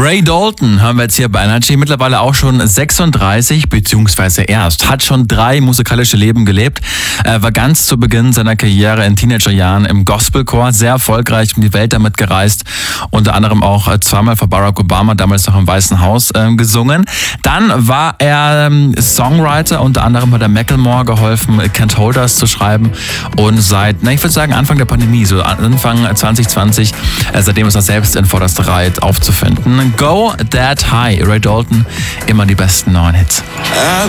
Ray Dalton haben wir jetzt hier bei Energy, mittlerweile auch schon 36, beziehungsweise hat schon 3 musikalische Leben gelebt. Er war ganz zu Beginn seiner Karriere in Teenagerjahren im Gospelchor, sehr erfolgreich, um die Welt damit gereist, unter anderem auch zweimal vor Barack Obama, damals noch im Weißen Haus, gesungen. Dann war er Songwriter, unter anderem hat er Macklemore geholfen, Can't Hold Us zu schreiben, und ich würde sagen Anfang der Pandemie, so Anfang 2020, seitdem ist er selbst in vorderster Reihe aufzufinden. Go That High, Ray Dalton, immer die besten neuen Hits. I've